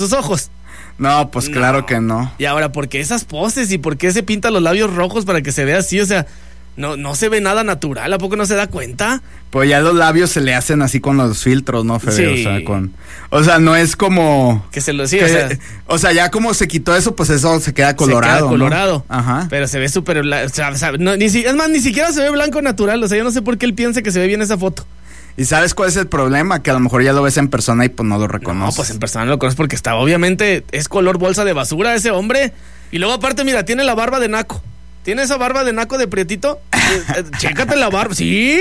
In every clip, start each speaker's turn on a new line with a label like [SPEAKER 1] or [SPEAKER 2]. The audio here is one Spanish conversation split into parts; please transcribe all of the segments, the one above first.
[SPEAKER 1] sus ojos.
[SPEAKER 2] No, pues claro que no.
[SPEAKER 1] Y ahora, ¿por qué esas poses y por qué se pinta los labios rojos para que se vea así? O sea, no se ve nada natural, ¿a poco no se da cuenta?
[SPEAKER 2] Pues ya los labios se le hacen así con los filtros, ¿no, Fede?
[SPEAKER 1] Sí.
[SPEAKER 2] O sea, no es como...
[SPEAKER 1] Que se lo sí,
[SPEAKER 2] o sea, ya como se quitó eso, pues eso se queda colorado.
[SPEAKER 1] Se queda colorado.
[SPEAKER 2] ¿No? Ajá.
[SPEAKER 1] Pero se ve súper... O sea, es más, ni siquiera se ve blanco natural. O sea, yo no sé por qué él piensa que se ve bien esa foto.
[SPEAKER 2] ¿Y sabes cuál es el problema? Que a lo mejor ya lo ves en persona y pues no lo reconoces.
[SPEAKER 1] No, pues en persona no lo conoces porque obviamente es color bolsa de basura ese hombre. Y luego aparte, mira, tiene la barba de naco. ¿Tiene esa barba de naco de prietito? Chécate la barba. Sí.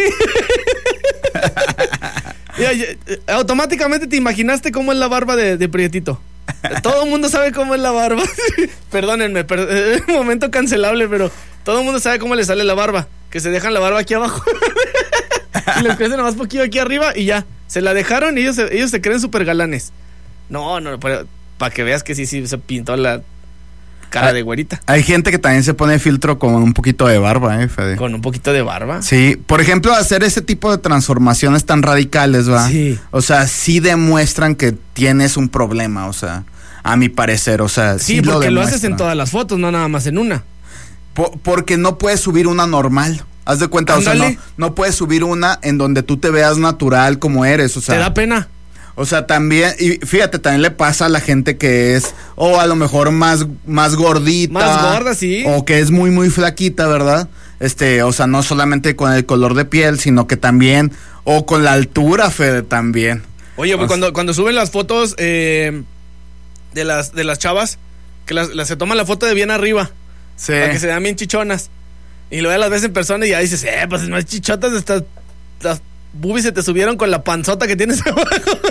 [SPEAKER 1] Automáticamente te imaginaste cómo es la barba de prietito. Todo el mundo sabe cómo es la barba. Perdónenme, un momento cancelable, pero todo el mundo sabe cómo le sale la barba. Que se dejan la barba aquí abajo. Y les crece nomás poquito aquí arriba y ya. Se la dejaron y ellos se creen súper galanes. No, para que veas que sí se pintó la cara de güerita.
[SPEAKER 2] Hay gente que también se pone filtro con un poquito de barba, Fede.
[SPEAKER 1] ¿Con un poquito de barba?
[SPEAKER 2] Sí, por ejemplo, hacer ese tipo de transformaciones tan radicales, ¿va?
[SPEAKER 1] Sí.
[SPEAKER 2] O sea, sí demuestran que tienes un problema, o sea, a mi parecer, o sea,
[SPEAKER 1] sí porque lo haces en todas las fotos, no nada más en una.
[SPEAKER 2] Porque no puedes subir una normal. Haz de cuenta,
[SPEAKER 1] Ándale.
[SPEAKER 2] o sea, no puedes subir una en donde tú te veas natural como eres, o sea.
[SPEAKER 1] ¿Te da pena?
[SPEAKER 2] O sea, también, y fíjate, también le pasa a la gente que es, a lo mejor más gordita.
[SPEAKER 1] Más gorda, sí.
[SPEAKER 2] O que es muy, muy flaquita, ¿verdad? O sea, no solamente con el color de piel, sino que también, o con la altura, Fede, también.
[SPEAKER 1] Oye, pues cuando suben las fotos de las chavas, que se toman la foto de bien arriba.
[SPEAKER 2] Sí.
[SPEAKER 1] Para que se vean bien chichonas. Y luego las ves en persona y ya dices, pues no es chichotas, las boobies se te subieron con la panzota que tienes abajo.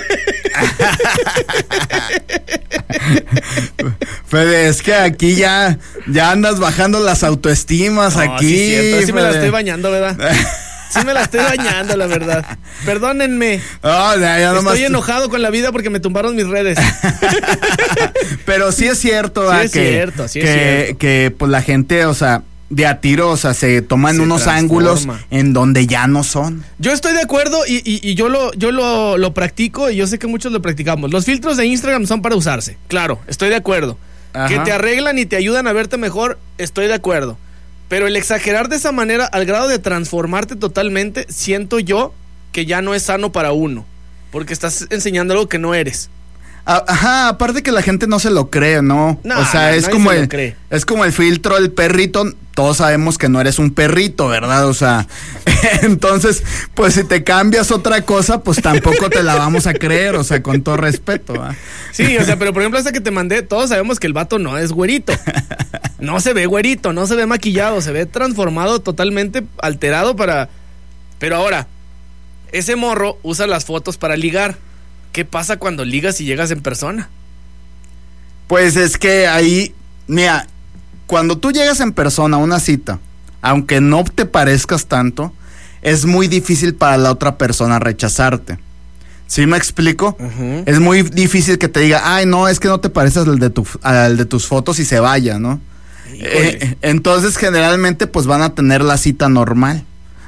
[SPEAKER 2] Fede, es que aquí ya andas bajando las autoestimas aquí.
[SPEAKER 1] Sí, cierto. Sí me la
[SPEAKER 2] Fede.
[SPEAKER 1] estoy bañando, ¿verdad? Sí me la estoy bañando, la verdad. Perdónenme.
[SPEAKER 2] Ya nomás
[SPEAKER 1] estoy enojado con la vida porque me tumbaron mis redes.
[SPEAKER 2] Pero sí es cierto,
[SPEAKER 1] sí es cierto.
[SPEAKER 2] Que pues la gente, o sea, de a tiro, o sea, se toman unos ángulos en donde ya no son.
[SPEAKER 1] Yo estoy de acuerdo y yo lo practico y yo sé que muchos lo practicamos. Los filtros de Instagram son para usarse, claro, estoy de acuerdo. Ajá. Que te arreglan y te ayudan a verte mejor, estoy de acuerdo. Pero el exagerar de esa manera al grado de transformarte totalmente, siento yo que ya no es sano para uno, porque estás enseñando algo que no eres.
[SPEAKER 2] Ajá, aparte que la gente no se lo cree, ¿no? O sea, es como el filtro del perrito. Todos sabemos que no eres un perrito, ¿verdad? O sea, entonces, pues si te cambias otra cosa, pues tampoco te la vamos a creer, o sea, con todo respeto, ¿eh?
[SPEAKER 1] Sí, o sea, pero por ejemplo, esta que te mandé, todos sabemos que el vato no es güerito. No se ve güerito, no se ve maquillado, se ve transformado, totalmente alterado Pero ahora, ese morro usa las fotos para ligar. ¿Qué pasa cuando ligas y llegas en persona?
[SPEAKER 2] Pues es que ahí, mira, cuando tú llegas en persona a una cita, aunque no te parezcas tanto, es muy difícil para la otra persona rechazarte. ¿Sí me explico? Uh-huh. Es muy difícil que te diga, ay, no, es que no te pareces al de tus fotos y se vaya, ¿no? Entonces, generalmente, pues van a tener la cita normal.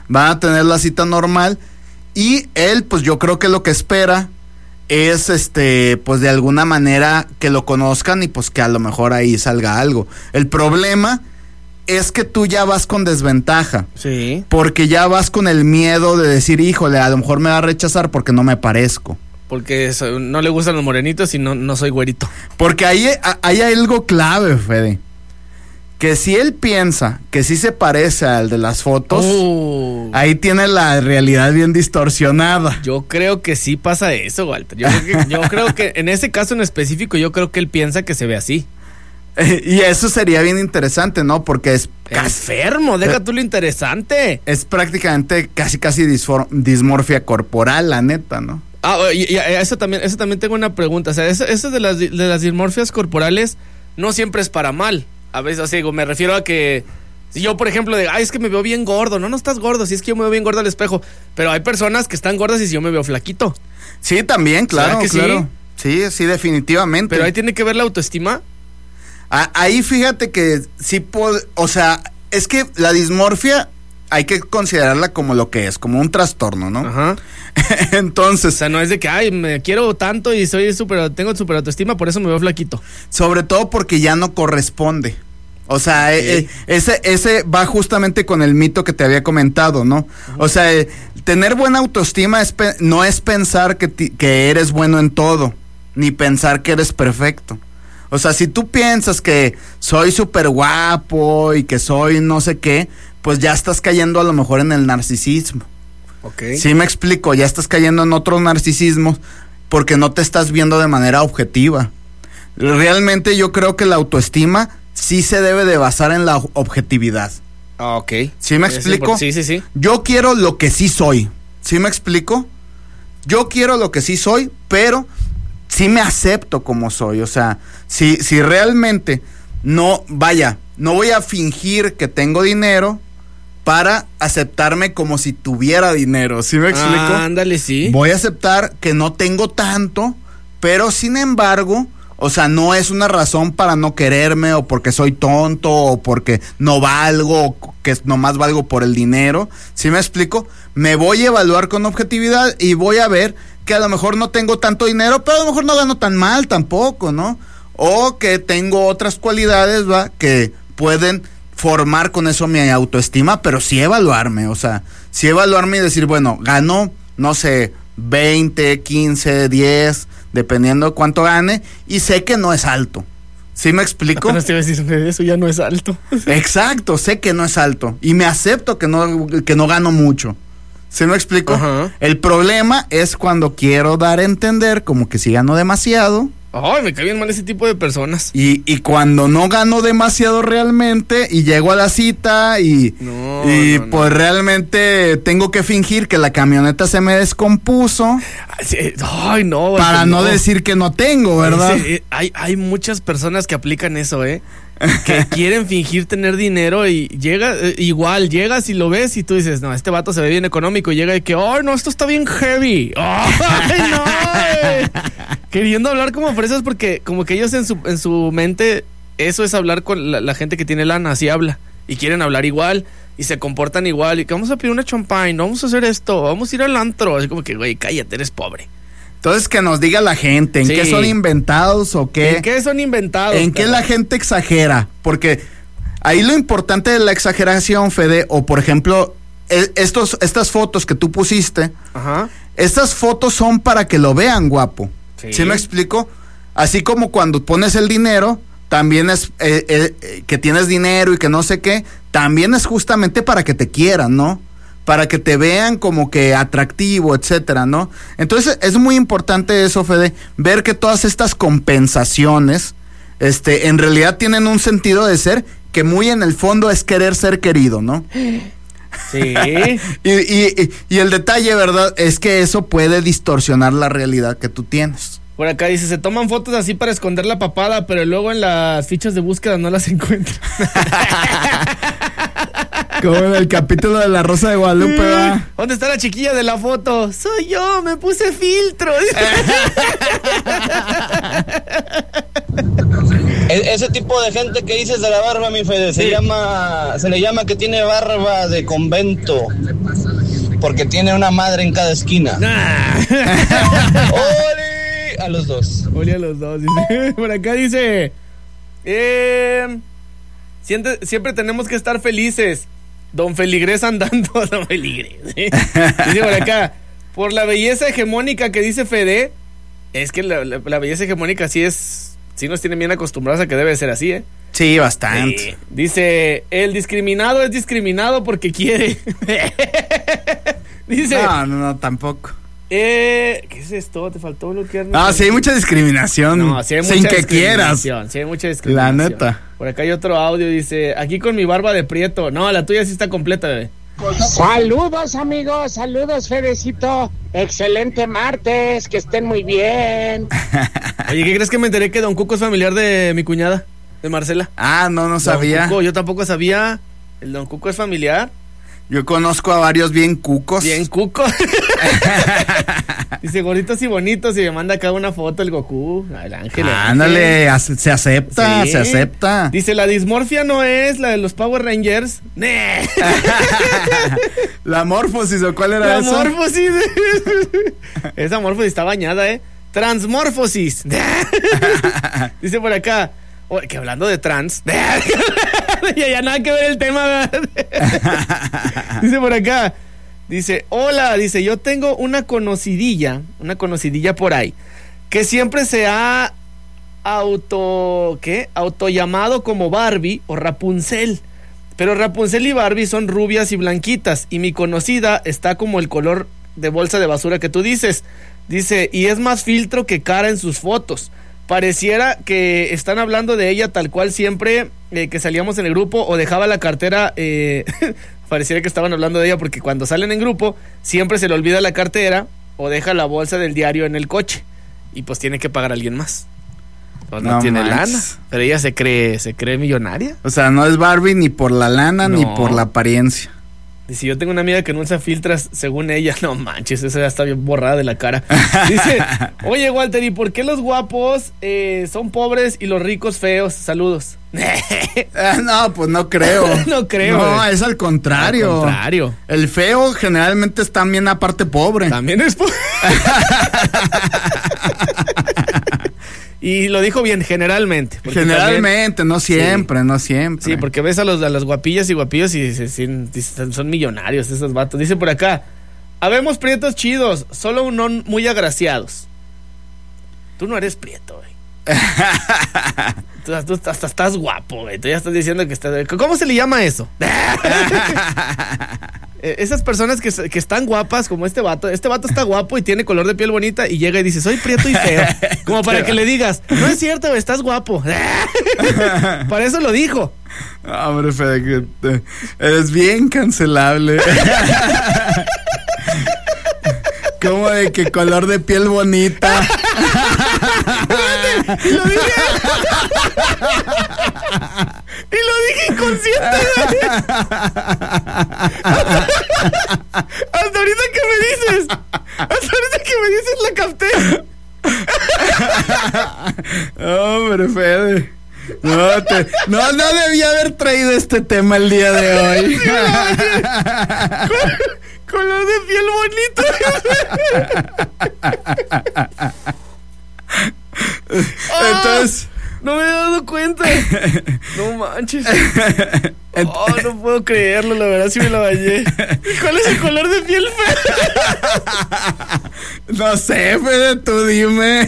[SPEAKER 2] Y él, pues yo creo que lo que espera es pues de alguna manera que lo conozcan y pues que a lo mejor ahí salga algo. El problema es que tú ya vas con desventaja.
[SPEAKER 1] Sí. Porque
[SPEAKER 2] ya vas con el miedo de decir, híjole, a lo mejor me va a rechazar porque no me parezco.
[SPEAKER 1] Porque no le gustan los morenitos y no soy güerito.
[SPEAKER 2] Porque ahí hay algo clave, Fede. Que si él piensa que sí se parece al de las fotos, ahí tiene la realidad bien distorsionada.
[SPEAKER 1] Yo creo que sí pasa eso, Walter. Yo creo que en ese caso en específico, yo creo que él piensa que se ve así.
[SPEAKER 2] Y eso sería bien interesante, ¿no? Porque es
[SPEAKER 1] enfermo, deja tú lo interesante.
[SPEAKER 2] Es prácticamente casi dismorfia corporal, la neta, ¿no?
[SPEAKER 1] Y eso también tengo una pregunta. O sea, eso de las dismorfias corporales no siempre es para mal. A veces, o sea, me refiero a que si yo, por ejemplo, es que me veo bien gordo. No estás gordo, si es que yo me veo bien gordo al espejo. Pero hay personas que están gordas y si yo me veo flaquito.
[SPEAKER 2] Sí, también, claro, claro. Sí, definitivamente.
[SPEAKER 1] Pero ahí tiene que ver la autoestima.
[SPEAKER 2] Ahí fíjate que sí o sea, es que la dismorfia hay que considerarla como lo que es, como un trastorno, ¿no?
[SPEAKER 1] Ajá.
[SPEAKER 2] Entonces,
[SPEAKER 1] O sea, no es de que, ay, me quiero tanto y tengo súper autoestima, por eso me veo flaquito.
[SPEAKER 2] sobre todo porque ya no corresponde. O sea,
[SPEAKER 1] Sí.
[SPEAKER 2] ese va justamente con el mito que te había comentado, ¿no? O sea, tener buena autoestima no es pensar que eres bueno en todo, ni pensar que eres perfecto. O sea, si tú piensas que soy súper guapo y que soy no sé qué, pues ya estás cayendo a lo mejor en el narcisismo.
[SPEAKER 1] Ok.
[SPEAKER 2] Sí me explico, ya estás cayendo en otros narcisismos porque no te estás viendo de manera objetiva. Realmente yo creo que la autoestima sí se debe de basar en la objetividad.
[SPEAKER 1] Ah, ok.
[SPEAKER 2] ¿Sí me explico?
[SPEAKER 1] Sí, sí, sí.
[SPEAKER 2] Yo quiero lo que sí soy. ¿Sí me explico? Yo quiero lo que sí soy, pero sí me acepto como soy. O sea, si realmente no voy a fingir que tengo dinero para aceptarme como si tuviera dinero. ¿Sí me explico?
[SPEAKER 1] Ah, ándale, sí.
[SPEAKER 2] Voy a aceptar que no tengo tanto, pero sin embargo, o sea, no es una razón para no quererme o porque soy tonto o porque no valgo o que nomás valgo por el dinero. ¿Sí me explico? Me voy a evaluar con objetividad y voy a ver que a lo mejor no tengo tanto dinero, pero a lo mejor no gano tan mal tampoco, ¿no? O que tengo otras cualidades, ¿va? Que pueden formar con eso mi autoestima, pero sí evaluarme, o sea, sí evaluarme y decir, bueno, gano, no sé, 20, 15, 10, dependiendo de cuánto gane, y sé que no es alto. ¿Sí me explico?
[SPEAKER 1] Apenas te iba a decir, eso ya no es alto.
[SPEAKER 2] Exacto, sé que no es alto y me acepto que no gano mucho. ¿Sí me explico?
[SPEAKER 1] Ajá.
[SPEAKER 2] El problema es cuando quiero dar a entender como que sí gano demasiado.
[SPEAKER 1] Ay, me cae bien mal ese tipo de personas.
[SPEAKER 2] Y cuando no gano demasiado realmente y llego a la cita y pues realmente tengo que fingir que la camioneta se me descompuso.
[SPEAKER 1] Ay, no.
[SPEAKER 2] Para no decir que no tengo, ¿verdad?
[SPEAKER 1] Hay muchas personas que aplican eso, que quieren fingir tener dinero y llegas y lo ves y tú dices, no, este vato se ve bien económico y llega y que, ay, no, esto está bien heavy. Ay, no. Queriendo hablar como fresas porque como que ellos en su mente eso es hablar con la gente que tiene lana, así habla y quieren hablar igual y se comportan igual y que vamos a pedir una champagne, vamos a hacer esto, vamos a ir al antro, así como que, güey, cállate, eres pobre.
[SPEAKER 2] Entonces que nos diga la gente, ¿en qué son inventados o qué?
[SPEAKER 1] ¿En qué son inventados?
[SPEAKER 2] ¿En qué la gente exagera? Porque ahí lo importante de la exageración, Fede, o por ejemplo, estas fotos que tú pusiste,
[SPEAKER 1] ajá,
[SPEAKER 2] estas fotos son para que lo vean guapo. ¿Sí me explico? Así como cuando pones el dinero, también es que tienes dinero y que no sé qué, también es justamente para que te quieran, ¿no? Para que te vean como que atractivo, etcétera, ¿no? Entonces es muy importante eso, Fede, ver que todas estas compensaciones, en realidad tienen un sentido de ser que muy en el fondo es querer ser querido, ¿no?
[SPEAKER 1] Sí.
[SPEAKER 2] y el detalle, ¿verdad? Es que eso puede distorsionar la realidad que tú tienes.
[SPEAKER 1] Por acá dice, se toman fotos así para esconder la papada, pero luego en las fichas de búsqueda no las encuentran.
[SPEAKER 2] Como en el capítulo de La Rosa de Guadalupe, ¿verdad?
[SPEAKER 1] ¿Dónde está la chiquilla de la foto? Soy yo, me puse filtro.
[SPEAKER 3] Ese tipo de gente que dices de la barba, mi Fede, se le llama que tiene barba de convento, porque tiene una madre en cada esquina. ¡Oli! A los dos.
[SPEAKER 1] Oli a los dos. Dice. Por acá dice, siempre tenemos que estar felices. Don Feligrés andando. Don Feligrés. Dice por acá, por la belleza hegemónica que dice Fede, es que la belleza hegemónica sí nos tienen bien acostumbrados a que debe ser así,
[SPEAKER 2] Sí, bastante.
[SPEAKER 1] Dice, el discriminado es discriminado porque quiere. Dice,
[SPEAKER 2] no, tampoco.
[SPEAKER 1] ¿qué es esto? ¿Te faltó bloquear?
[SPEAKER 2] No, sí hay mucha discriminación.
[SPEAKER 1] No, sí hay mucha
[SPEAKER 2] sin que
[SPEAKER 1] discriminación,
[SPEAKER 2] quieras.
[SPEAKER 1] Sí hay mucha discriminación.
[SPEAKER 2] La neta.
[SPEAKER 1] Por acá hay otro audio, dice, aquí con mi barba de prieto. No, la tuya sí está completa, bebé.
[SPEAKER 4] Saludos, amigos, saludos, Fedecito. Excelente martes, que estén muy bien.
[SPEAKER 1] Oye, ¿qué crees que me enteré que Don Cuco es familiar de mi cuñada, de Marcela?
[SPEAKER 2] Ah, no sabía.
[SPEAKER 1] Don Cuco, yo tampoco sabía. El Don Cuco es familiar.
[SPEAKER 2] Yo conozco a varios bien cucos.
[SPEAKER 1] Bien Cuco. Dice, gorditos y bonitos, y me manda acá una foto el Goku. El ángel.
[SPEAKER 2] Ándale, se acepta,
[SPEAKER 1] Sí.
[SPEAKER 2] se acepta.
[SPEAKER 1] Dice, la dismorfia no es la de los Power Rangers. ¡Nee!
[SPEAKER 2] La morfosis, ¿o cuál era
[SPEAKER 1] La
[SPEAKER 2] eso?
[SPEAKER 1] morfosis. Esa morfosis está bañada, Transmorfosis. Dice por acá, que hablando de trans. ya nada que ver el tema, ¿verdad? Dice por acá, dice, hola, dice, yo tengo una conocidilla por ahí, que siempre se ha autollamado como Barbie o Rapunzel. Pero Rapunzel y Barbie son rubias y blanquitas, y mi conocida está como el color de bolsa de basura que tú dices. Dice, y es más filtro que cara en sus fotos. Pareciera que están hablando de ella tal cual siempre que salíamos en el grupo o dejaba la cartera. Pareciera que estaban hablando de ella porque cuando salen en grupo siempre se le olvida la cartera o deja la bolsa del diario en el coche. Y pues tiene que pagar a alguien más. Pues no tiene lana. Pero ella se cree millonaria.
[SPEAKER 2] O sea, no es Barbie ni por la lana ni por la apariencia.
[SPEAKER 1] Dice, yo tengo una amiga que no usa filtros según ella. No manches, esa ya está bien borrada de la cara. Dice, oye Walter, ¿y por qué los guapos son pobres y los ricos feos? Saludos.
[SPEAKER 2] No, pues no creo.
[SPEAKER 1] No creo.
[SPEAKER 2] No, es al contrario.
[SPEAKER 1] Al contrario.
[SPEAKER 2] El feo generalmente es también aparte pobre.
[SPEAKER 1] También es pobre. Y lo dijo bien, generalmente.
[SPEAKER 2] Generalmente, también, no siempre, sí. No siempre.
[SPEAKER 1] Sí, porque ves a las guapillas y guapillos y son millonarios esos vatos. Dice por acá, habemos prietos chidos, solo no muy agraciados. Tú no eres prieto, güey. Tú hasta estás guapo, güey. Tú ya estás diciendo que estás... ¿Cómo se le llama eso? Esas personas que están guapas, como este vato está guapo y tiene color de piel bonita y llega y dice, soy prieto y feo. Como para que le digas, no es cierto, güey, estás guapo. Para eso lo dijo.
[SPEAKER 2] Hombre, Fede, eres bien cancelable. Como de que color de piel bonita.
[SPEAKER 1] Y lo dije. Y lo dije inconsciente. Hasta ahorita que me dices la capté.
[SPEAKER 2] Hombre, Fede. No debía haber traído este tema el día de hoy.
[SPEAKER 1] Sí, color de piel bonito. Entonces, no me he dado cuenta. No manches. No puedo creerlo, la verdad sí me la bañé. ¿Cuál es el color de piel fea?
[SPEAKER 2] No sé, Fede, tú dime.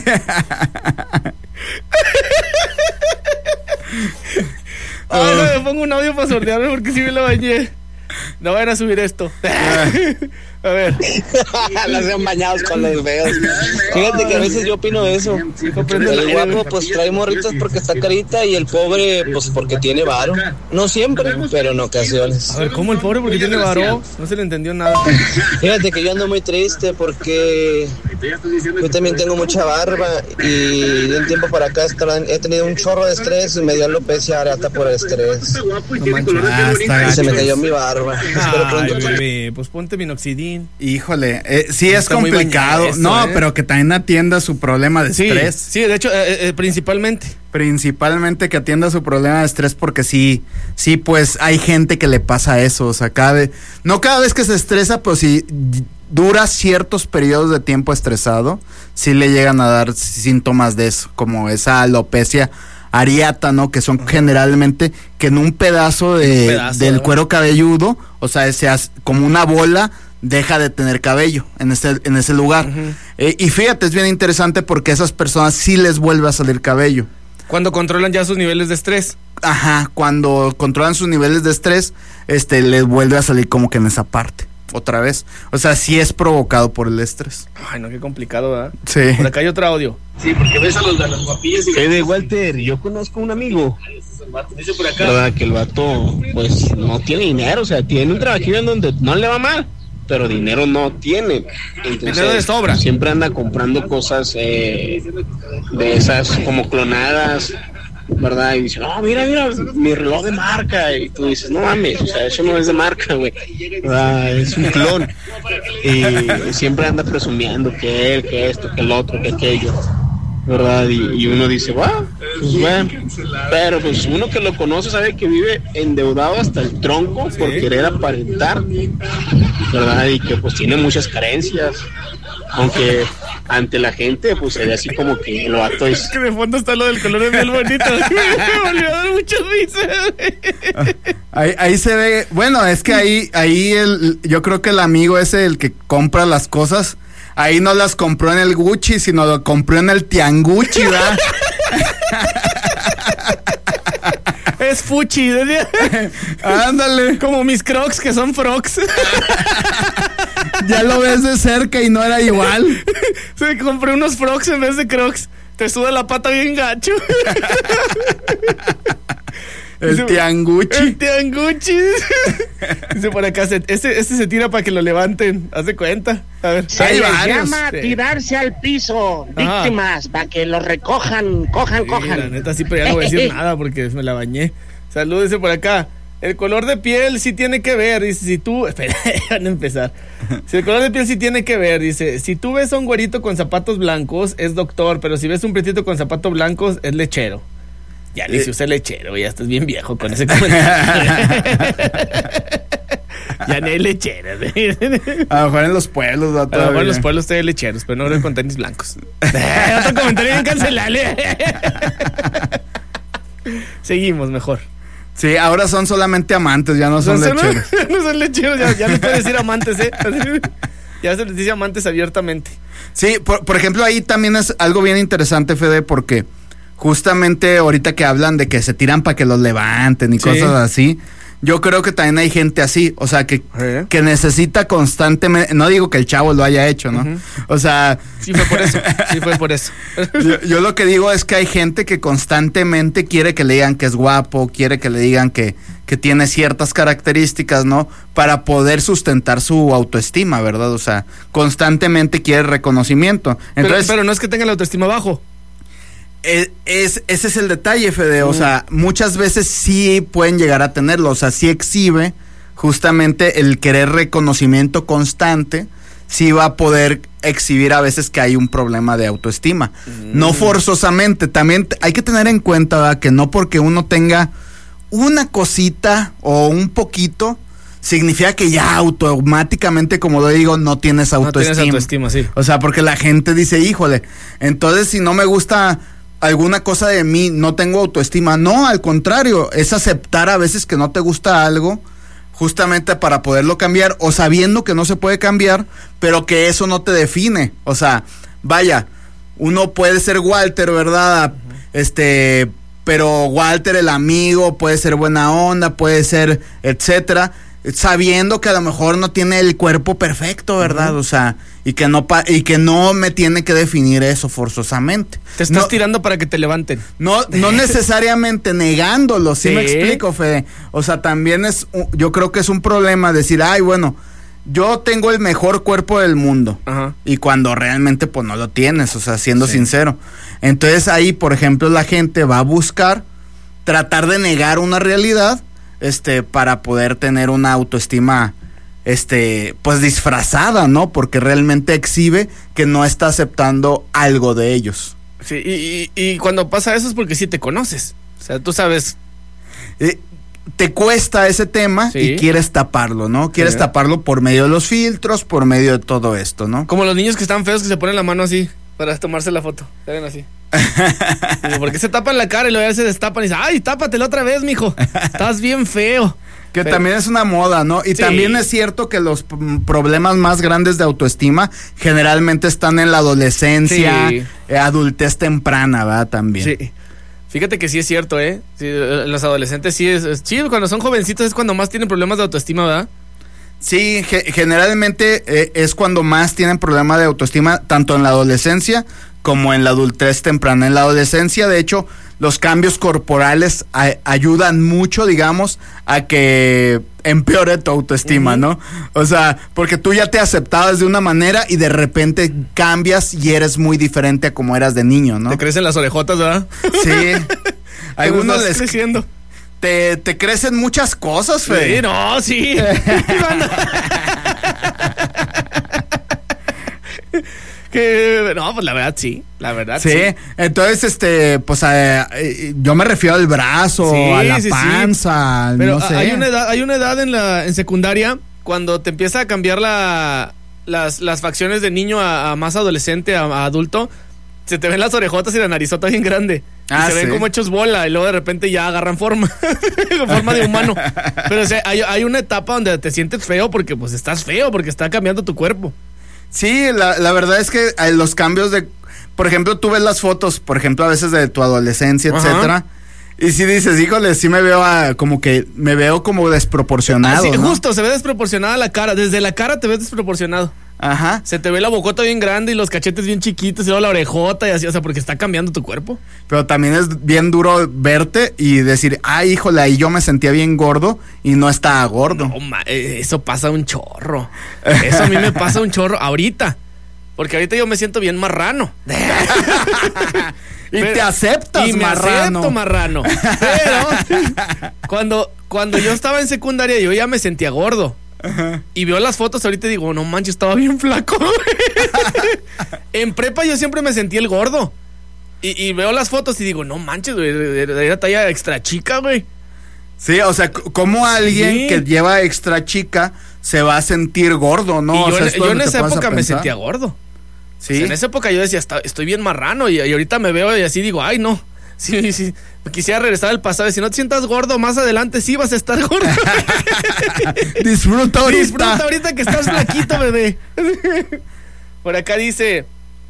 [SPEAKER 1] No, me pongo un audio para sortearme porque sí me la bañé. No vayan a subir esto. A ver.
[SPEAKER 3] Los sean bañados con los feos. Fíjate que a veces yo opino eso. El guapo pues trae morritas porque está carita y el pobre pues porque tiene varo. No siempre, pero en ocasiones.
[SPEAKER 1] A ver, ¿cómo el pobre porque tiene varo? No se le entendió nada.
[SPEAKER 3] Fíjate que yo ando muy triste porque yo también tengo mucha barba y de un tiempo para acá he tenido un chorro de estrés y me dio alopecia areata por el estrés.
[SPEAKER 1] No manches.
[SPEAKER 3] Y se me cayó mi barba. Espero pronto.
[SPEAKER 1] Bebé, pues ponte minoxidil.
[SPEAKER 2] Híjole, sí es complicado.
[SPEAKER 1] Esto,
[SPEAKER 2] no, pero que también atienda su problema de estrés.
[SPEAKER 1] Sí, de hecho, principalmente.
[SPEAKER 2] Principalmente que atienda su problema de estrés porque sí, pues hay gente que le pasa eso. O sea, no cada vez que se estresa, pero si dura ciertos periodos de tiempo estresado, sí le llegan a dar síntomas de eso, como esa alopecia areata, ¿no? Que son generalmente que en un pedazo del cuero cabelludo, o sea, se hace como una bola, deja de tener cabello en ese lugar. Uh-huh. Y fíjate, es bien interesante porque a esas personas sí les vuelve a salir cabello.
[SPEAKER 1] Cuando controlan ya sus niveles de estrés.
[SPEAKER 2] Ajá, cuando controlan sus niveles de estrés, les vuelve a salir como que en esa parte, otra vez. O sea, sí es provocado por el estrés.
[SPEAKER 1] Ay, no, qué complicado, ¿verdad?
[SPEAKER 2] Sí.
[SPEAKER 1] Por acá hay otro audio.
[SPEAKER 3] Sí, porque ves a los de las guapillas y... de Walter, yo conozco un amigo.
[SPEAKER 1] Dice por acá.
[SPEAKER 3] ¿Verdad? Que el vato, pues, no tiene dinero. O sea, tiene un trabajillo en donde no le va mal, pero dinero no tiene. Entonces,
[SPEAKER 1] dinero de sobra.
[SPEAKER 3] Siempre anda comprando cosas de esas como clonadas
[SPEAKER 5] ¿verdad? Y dice, no, mira, mi reloj de marca. Y tú dices, no mames, o sea, eso no es de marca, güey. Es un clon. Y siempre anda presumiendo que él, que esto, que el otro, que aquello, ¿verdad? Y uno dice, wow, pues bueno. Pero pues uno que lo conoce sabe que vive endeudado hasta el tronco por querer aparentar, ¿verdad? Y que pues tiene muchas carencias. Aunque ante la gente pues se ve así como que el vato es...
[SPEAKER 1] Que de fondo está lo del color de piel bonito. Me volvió a dar mucha risa.
[SPEAKER 2] Ahí se ve, bueno, es que ahí yo creo que el amigo ese, el que compra las cosas, ahí no las compró en el Gucci, sino lo compró en el Tiangucci, ¿verdad?
[SPEAKER 1] Es fuchi.
[SPEAKER 2] Ándale.
[SPEAKER 1] Como mis crocs que son frogs.
[SPEAKER 2] Ya lo ves de cerca y no era igual.
[SPEAKER 1] Sí, compré unos frogs en vez de crocs. Te suda la pata bien gacho.
[SPEAKER 2] El Tiangucci.
[SPEAKER 1] El Tiangucci. Dice por acá, este se tira para que lo levanten. Haz de cuenta. A ver.
[SPEAKER 4] Se
[SPEAKER 1] Hay
[SPEAKER 4] les
[SPEAKER 1] varios.
[SPEAKER 4] llama tirarse al piso,
[SPEAKER 1] Ajá.
[SPEAKER 4] víctimas, para que lo recojan, cojan.
[SPEAKER 1] La neta sí, pero ya no voy a decir nada porque me la bañé. Salud, dice por acá. El color de piel sí tiene que ver, dice, si tú... Espera, van a empezar. Si el color de piel sí tiene que ver, dice, si tú ves a un güerito con zapatos blancos, es doctor, pero si ves un prietito con zapatos blancos, es lechero. Ya ni se usa lechero, ya estás bien viejo con ese comentario. Ya no hay lecheros.
[SPEAKER 2] A lo mejor en los pueblos, ¿verdad?
[SPEAKER 1] A lo mejor en los pueblos hay lecheros, pero no con tenis blancos. Otro comentario bien cancelable. Seguimos mejor.
[SPEAKER 2] Sí, ahora son solamente amantes, ya no son lecheros.
[SPEAKER 1] No son lecheros, ya les puedes decir amantes, Ya se les dice amantes abiertamente.
[SPEAKER 2] Sí, por ejemplo, ahí también es algo bien interesante, Fede, porque justamente ahorita que hablan de que se tiran para que los levanten y cosas así, yo creo que también hay gente así, o sea, que necesita constantemente, no digo que el chavo lo haya hecho, ¿no? Uh-huh. O sea...
[SPEAKER 1] Sí fue por eso.
[SPEAKER 2] Yo lo que digo es que hay gente que constantemente quiere que le digan que es guapo, quiere que le digan que tiene ciertas características, ¿no? Para poder sustentar su autoestima, ¿verdad? O sea, constantemente quiere reconocimiento. Entonces,
[SPEAKER 1] pero no es que tenga la autoestima bajo.
[SPEAKER 2] Ese es el detalle, Fede, o sea, muchas veces sí pueden llegar a tenerlo, o sea, sí exhibe justamente el querer reconocimiento constante, sí va a poder exhibir a veces que hay un problema de autoestima, no forzosamente, también hay que tener en cuenta, ¿verdad? Que no porque uno tenga una cosita o un poquito, significa que ya automáticamente, como lo digo, no tienes autoestima.
[SPEAKER 1] No tienes autoestima, sí.
[SPEAKER 2] O sea, porque la gente dice, híjole, entonces si no me gusta alguna cosa de mí, no tengo autoestima. No, al contrario, es aceptar a veces que no te gusta algo, justamente para poderlo cambiar, o sabiendo que no se puede cambiar, pero que eso no te define. O sea, vaya, uno puede ser Walter, ¿verdad? Pero Walter el amigo puede ser buena onda, puede ser, etcétera, sabiendo que a lo mejor no tiene el cuerpo perfecto, ¿verdad? O sea, y que no me tiene que definir eso forzosamente.
[SPEAKER 1] Te estás tirando para que te levanten.
[SPEAKER 2] No necesariamente negándolo, ¿sí me explico, Fede? O sea, también yo creo que es un problema decir, ay, bueno, yo tengo el mejor cuerpo del mundo. Ajá. Y cuando realmente pues no lo tienes, o sea, siendo sincero. Entonces ahí, por ejemplo, la gente va a buscar tratar de negar una realidad para poder tener una autoestima, pues disfrazada, ¿no? Porque realmente exhibe que no está aceptando algo de ellos.
[SPEAKER 1] Sí, y cuando pasa eso es porque sí te conoces. O sea, tú sabes.
[SPEAKER 2] Te cuesta ese tema y quieres taparlo, ¿no? Quieres taparlo por medio de los filtros, por medio de todo esto, ¿no?
[SPEAKER 1] Como los niños que están feos que se ponen la mano así para tomarse la foto. Se ven así. Porque se tapan la cara y luego ya se destapan y dicen, ay, tápatela otra vez, mijo. Estás bien feo.
[SPEAKER 2] Que también es una moda, ¿no? Y también es cierto que los problemas más grandes de autoestima generalmente están en la adolescencia, adultez temprana, ¿verdad? También.
[SPEAKER 1] Sí. Fíjate que sí es cierto, ¿eh? Sí, los adolescentes sí cuando son jovencitos es cuando más tienen problemas de autoestima, ¿verdad?
[SPEAKER 2] Sí, generalmente es cuando más tienen problemas de autoestima, tanto en la adolescencia como en la adultez temprana. En la adolescencia, de hecho, los cambios corporales ayudan mucho, digamos, a que empeore tu autoestima, ¿no? O sea, porque tú ya te aceptabas de una manera y de repente cambias y eres muy diferente a como eras de niño, ¿no?
[SPEAKER 1] Te crecen las orejotas, ¿verdad?
[SPEAKER 2] Sí. algunos
[SPEAKER 1] estás
[SPEAKER 2] les
[SPEAKER 1] creciendo.
[SPEAKER 2] te crecen muchas cosas, Fede.
[SPEAKER 1] Sí, no, sí. Que, no, pues la verdad sí.
[SPEAKER 2] Sí, entonces, pues yo me refiero al brazo,
[SPEAKER 1] Sí,
[SPEAKER 2] a la
[SPEAKER 1] sí, sí.
[SPEAKER 2] panza,
[SPEAKER 1] Pero
[SPEAKER 2] no sé.
[SPEAKER 1] hay una edad en secundaria cuando te empieza a cambiar las facciones de niño a más adolescente, a adulto. Se te ven las orejotas y la narizota bien grande. Y se ven como hechos bola y luego de repente ya agarran forma de humano. Pero o sea, hay una etapa donde te sientes feo porque pues estás feo, porque está cambiando tu cuerpo.
[SPEAKER 2] Sí, la verdad es que los cambios por ejemplo, tú ves las fotos, por ejemplo, a veces de tu adolescencia, etcétera, y si dices, híjole, sí me veo como desproporcionado,
[SPEAKER 1] Sí,
[SPEAKER 2] ¿no?
[SPEAKER 1] justo, se ve desproporcionada la cara. Desde la cara te ves desproporcionado.
[SPEAKER 2] Ajá.
[SPEAKER 1] Se te ve la bocota bien grande y los cachetes bien chiquitos y luego la orejota y así, o sea, porque está cambiando tu cuerpo.
[SPEAKER 2] Pero también es bien duro y decir, ay, híjole, ahí yo me sentía bien gordo y no estaba gordo.
[SPEAKER 1] No, eso pasa un chorro. Eso a mí me pasa un chorro ahorita. Porque ahorita yo me siento bien marrano.
[SPEAKER 2] Y te aceptas,
[SPEAKER 1] y me acepto marrano. Pero cuando yo estaba en secundaria yo ya me sentía gordo. Ajá. Y veo las fotos ahorita y digo, no manches, estaba bien flaco. En prepa yo siempre me sentí el gordo. Y veo las fotos y digo, no manches, güey, era talla extra chica, güey.
[SPEAKER 2] Sí, o sea, como alguien que lleva extra chica se va a sentir gordo, ¿no?
[SPEAKER 1] Y yo en esa época me sentía gordo.
[SPEAKER 2] Sí.
[SPEAKER 1] O sea, en esa época yo decía, estoy bien marrano y ahorita me veo y así digo, ay, no. Sí. Quisiera regresar al pasado. Si no te sientas gordo, más adelante sí vas a estar gordo.
[SPEAKER 2] Disfruta
[SPEAKER 1] ahorita que estás flaquito, bebé. Por acá dice,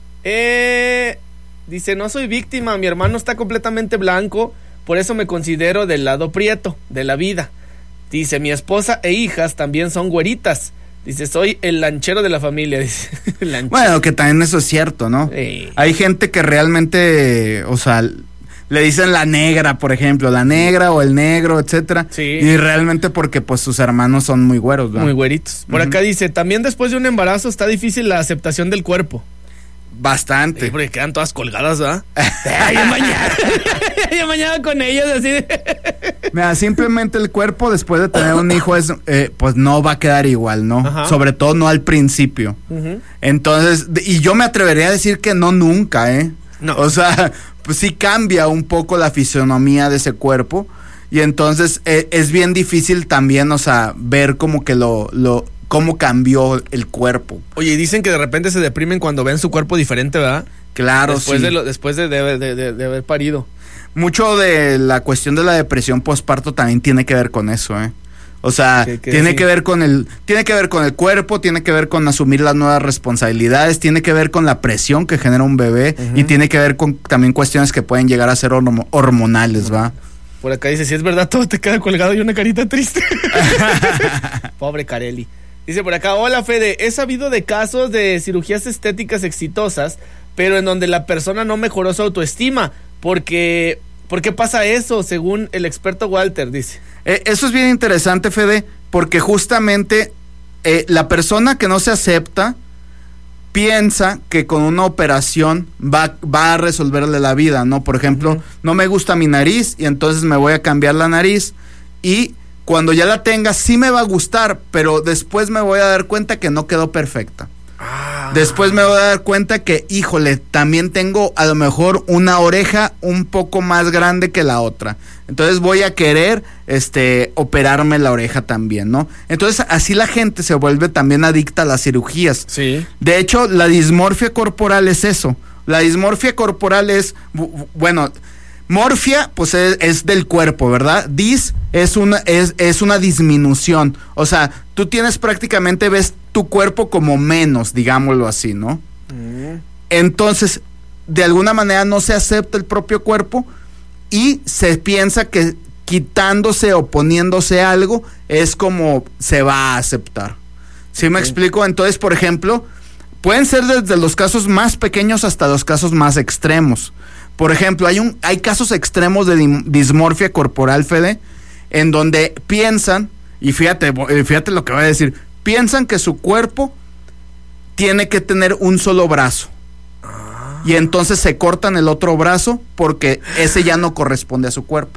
[SPEAKER 1] no soy víctima, mi hermano está completamente blanco, por eso me considero del lado prieto de la vida. Dice, mi esposa e hijas también son güeritas. Dice, soy el lanchero de la familia. Dice,
[SPEAKER 2] bueno, que también eso es cierto, ¿no? Hay gente que realmente, o sea, le dicen la negra, por ejemplo, la negra o el negro, etcétera.
[SPEAKER 1] Sí.
[SPEAKER 2] Y realmente porque pues sus hermanos son muy güeros, ¿verdad?
[SPEAKER 1] Muy güeritos. Por acá dice, también después de un embarazo está difícil la aceptación del cuerpo.
[SPEAKER 2] Bastante.
[SPEAKER 1] Sí, porque quedan todas colgadas, ¿verdad? Ya mañana con ellas así de...
[SPEAKER 2] Mira, simplemente el cuerpo después de tener un hijo pues no va a quedar igual, ¿no? Ajá. Sobre todo no al principio. Entonces, y yo me atrevería a decir que no nunca, No. O sea, pues sí cambia un poco la fisonomía de ese cuerpo y entonces es bien difícil también, o sea, ver como que cómo cambió el cuerpo.
[SPEAKER 1] Oye, y dicen que de repente se deprimen cuando ven su cuerpo diferente, ¿verdad?
[SPEAKER 2] Claro,
[SPEAKER 1] después
[SPEAKER 2] sí.
[SPEAKER 1] Después de haber parido.
[SPEAKER 2] Mucho de la cuestión de la depresión postparto también tiene que ver con eso, O sea, tiene que ver con el cuerpo, tiene que ver con asumir las nuevas responsabilidades, tiene que ver con la presión que genera un bebé y tiene que ver con también cuestiones que pueden llegar a ser hormonales, ¿va?
[SPEAKER 1] Por acá dice, si es verdad, todo te queda colgado y una carita triste. Pobre Carelli. Dice por acá, hola Fede, he sabido de casos de cirugías estéticas exitosas, pero en donde la persona no mejoró su autoestima. ¿Por qué pasa eso? Según el experto Walter, dice.
[SPEAKER 2] Eso es bien interesante, Fede, porque justamente la persona que no se acepta piensa que con una operación va a resolverle la vida, ¿no? Por ejemplo, no me gusta mi nariz y entonces me voy a cambiar la nariz y cuando ya la tenga sí me va a gustar, pero después me voy a dar cuenta que no quedó perfecta. Después me voy a dar cuenta que, híjole, también tengo a lo mejor una oreja un poco más grande que la otra. Entonces voy a querer operarme la oreja también, ¿no? Entonces así la gente se vuelve también adicta a las cirugías.
[SPEAKER 1] Sí.
[SPEAKER 2] De hecho, la dismorfia corporal es eso. La dismorfia corporal es, bueno, morfia, pues es del cuerpo, ¿verdad? Dis es una disminución. O sea, tú tienes prácticamente, ves tu cuerpo como menos, digámoslo así, ¿no? Entonces, de alguna manera no se acepta el propio cuerpo y se piensa que quitándose o poniéndose algo es como se va a aceptar. ¿Sí me explico? Entonces, por ejemplo, pueden ser desde los casos más pequeños hasta los casos más extremos. Por ejemplo, hay casos extremos de dismorfia corporal, Fede, en donde piensan, y fíjate lo que voy a decir, piensan que su cuerpo tiene que tener un solo brazo. Y entonces se cortan el otro brazo porque ese ya no corresponde a su cuerpo.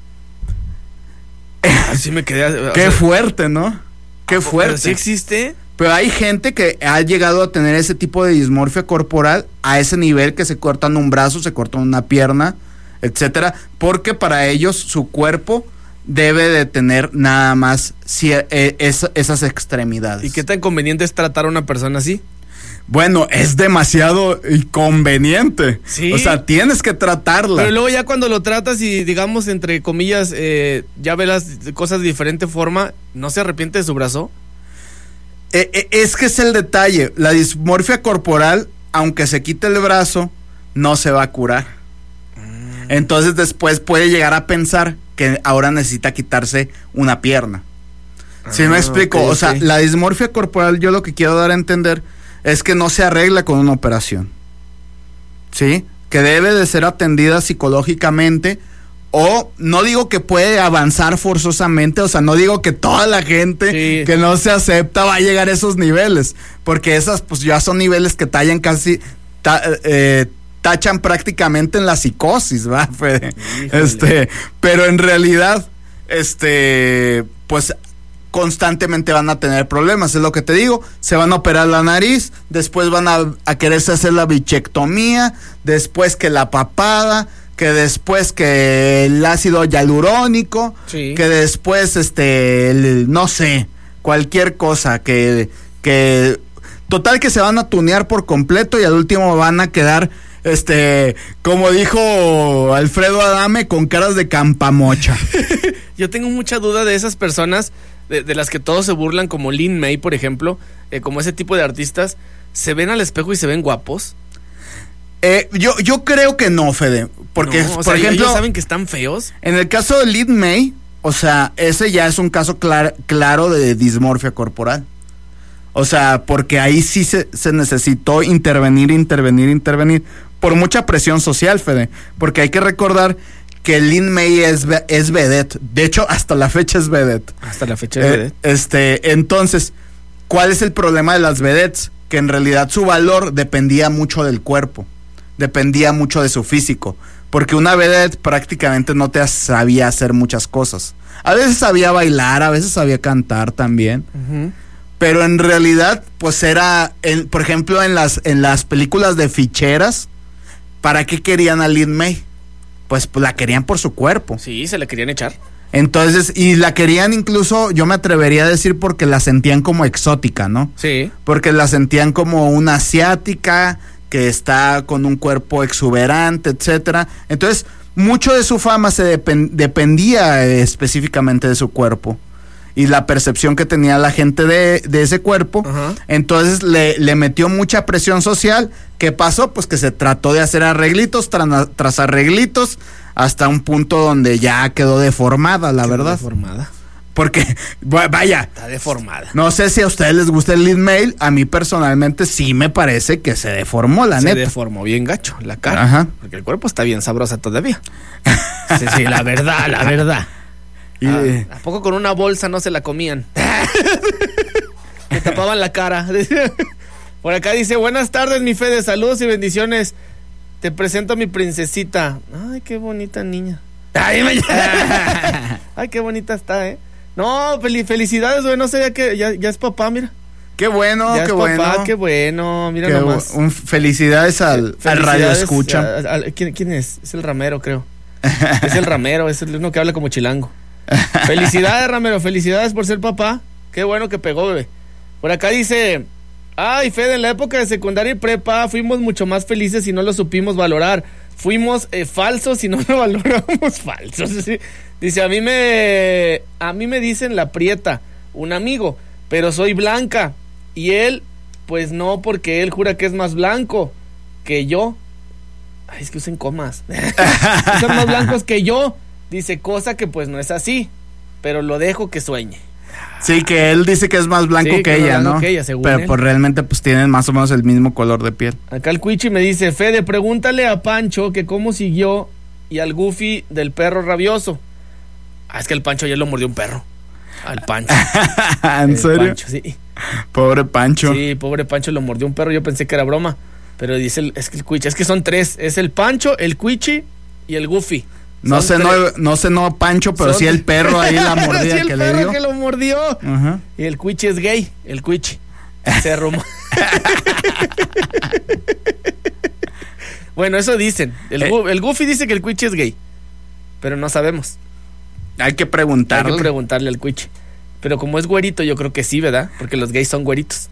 [SPEAKER 1] Así me quedé.
[SPEAKER 2] Qué fuerte, ¿no? Qué fuerte.
[SPEAKER 1] ¿Pero sí existe?
[SPEAKER 2] Pero hay gente que ha llegado a tener ese tipo de dismorfia corporal a ese nivel que se cortan un brazo, se cortan una pierna, etcétera, porque para ellos su cuerpo debe de tener nada más esas extremidades.
[SPEAKER 1] ¿Y qué tan conveniente es tratar a una persona así?
[SPEAKER 2] Bueno, es demasiado inconveniente.
[SPEAKER 1] ¿Sí?
[SPEAKER 2] O sea, tienes que tratarla.
[SPEAKER 1] Pero luego ya cuando lo tratas y, digamos, entre comillas, ya ve las cosas de diferente forma, ¿no se arrepiente de su brazo?
[SPEAKER 2] Es que es el detalle. La dismorfia corporal, aunque se quite el brazo, no se va a curar. Entonces después puede llegar a pensar que ahora necesita quitarse una pierna. ¿Sí me explico?
[SPEAKER 1] Okay,
[SPEAKER 2] o sea, la dismorfia corporal, yo lo que quiero dar a entender es que no se arregla con una operación. ¿Sí? Que debe de ser atendida psicológicamente, o no digo que puede avanzar forzosamente, o sea, no digo que toda la gente que no se acepta va a llegar a esos niveles, porque esas pues ya son niveles que tachan prácticamente en la psicosis, ¿va, Fede? Pero en realidad, pues constantemente van a tener problemas, es lo que te digo. Se van a operar la nariz, después van a quererse hacer la bichectomía, después que la papada, que después que el ácido hialurónico, que después no sé, cualquier cosa que total que se van a tunear por completo y al último van a quedar como dijo Alfredo Adame, con caras de campamocha.
[SPEAKER 1] Yo tengo mucha duda de esas personas de las que todos se burlan, como Lin May, por ejemplo, como ese tipo de artistas. ¿Se ven al espejo y se ven guapos?
[SPEAKER 2] Yo creo que no, Fede, porque
[SPEAKER 1] no,
[SPEAKER 2] por ejemplo,
[SPEAKER 1] ¿ellos saben que están feos?
[SPEAKER 2] En el caso de Lin May, o sea, ese ya es un caso claro de dismorfia corporal. O sea, porque ahí sí se necesitó intervenir por mucha presión social, Fede, porque hay que recordar que Lin May es vedette. De hecho, hasta la fecha es vedette.
[SPEAKER 1] Hasta la fecha es vedette.
[SPEAKER 2] Entonces, ¿cuál es el problema de las vedettes? Que en realidad su valor dependía mucho del cuerpo, dependía mucho de su físico, porque una vedette prácticamente no te sabía hacer muchas cosas. A veces sabía bailar, a veces sabía cantar también. Uh-huh. Pero en realidad, pues era, por ejemplo, en las películas de ficheras, ¿para qué querían a Lin May? Pues la querían por su cuerpo.
[SPEAKER 1] Sí, se la querían echar.
[SPEAKER 2] Entonces, y la querían incluso, yo me atrevería a decir, porque la sentían como exótica, ¿no?
[SPEAKER 1] Sí.
[SPEAKER 2] Porque la sentían como una asiática que está con un cuerpo exuberante, etcétera. Entonces, mucho de su fama se dependía específicamente de su cuerpo y la percepción que tenía la gente de ese cuerpo. Uh-huh. Entonces le metió mucha presión social. ¿Qué pasó? Pues que se trató de hacer arreglitos tras arreglitos hasta un punto donde ya quedó deformada, la verdad.
[SPEAKER 1] Deformada.
[SPEAKER 2] Porque, vaya.
[SPEAKER 1] Está deformada.
[SPEAKER 2] No sé si a ustedes les gusta el Lin May. A mí personalmente sí me parece que se deformó, la neta.
[SPEAKER 1] Se deformó bien gacho la cara.
[SPEAKER 2] Ajá.
[SPEAKER 1] Porque el cuerpo está bien sabrosa todavía. Sí, la verdad. ¿A poco con una bolsa no se la comían? Le tapaban la cara. Por acá dice: buenas tardes, mi Fede, saludos y bendiciones. Te presento a mi princesita. Ay, qué bonita niña. Ay, qué bonita está, No, felicidades, güey. No sabía que ya es papá, mira.
[SPEAKER 2] Qué bueno,
[SPEAKER 1] ya
[SPEAKER 2] qué
[SPEAKER 1] es
[SPEAKER 2] bueno.
[SPEAKER 1] Papá, qué bueno, mira nomás.
[SPEAKER 2] Felicidades al radio escucha.
[SPEAKER 1] ¿Quién es? Es el Ramero, creo. Es el Ramero, es el uno que habla como chilango. Felicidades, Ramero, felicidades por ser papá. Qué bueno que pegó, bebé. Por acá dice: ay, Fede, en la época de secundaria y prepa fuimos mucho más felices y no lo supimos valorar. Fuimos falsos y no lo valoramos falsos. Dice: a mí me dicen la prieta, un amigo, pero soy blanca. Y él, pues no, porque él jura que es más blanco que yo. Ay, es que usen comas. Son más blancos que yo. Dice, cosa que pues no es así, pero lo dejo que sueñe.
[SPEAKER 2] Sí, que él dice que es más blanco que ella, ¿no?
[SPEAKER 1] Que ella, según
[SPEAKER 2] pero
[SPEAKER 1] él.
[SPEAKER 2] Pues realmente pues tienen más o menos el mismo color de piel.
[SPEAKER 1] Acá el Cuichi me dice: Fede, pregúntale a Pancho que cómo siguió y al Goofy del perro rabioso. Es que el Pancho ayer lo mordió un perro. Al Pancho.
[SPEAKER 2] ¿En serio?
[SPEAKER 1] Pancho, sí.
[SPEAKER 2] Pobre Pancho.
[SPEAKER 1] Sí, pobre Pancho lo mordió un perro. Yo pensé que era broma. Pero dice, es que el Cuichi, es que son 3. Es el Pancho, el Cuichi y el Goofy.
[SPEAKER 2] No sé, no Pancho, pero sí el perro ahí la mordida
[SPEAKER 1] sí,
[SPEAKER 2] que le dio.
[SPEAKER 1] El perro que lo mordió.
[SPEAKER 2] Ajá.
[SPEAKER 1] Y el Cuichi es gay, el Cuichi. Se rumor. Bueno, eso dicen. El Goofy dice que el Cuichi es gay. Pero no sabemos.
[SPEAKER 2] Hay que preguntarle.
[SPEAKER 1] Hay que preguntarle al Cuichi. Pero como es güerito, yo creo que sí, ¿verdad? Porque los gays son güeritos.